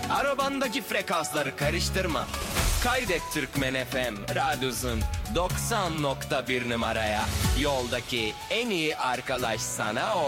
Arabandaki frekansları karıştırma. Kaydet Türkmen FM radyosun 90.1 numaraya. Yoldaki en iyi arkadaş sana o.